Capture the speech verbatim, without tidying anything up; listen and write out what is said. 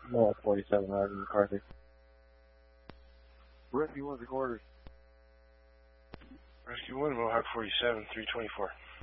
Mohawk forty-seven, Roger, McCarthy. Rescue one's recorded. Rescue one, Mohawk forty-seven, three twenty-four.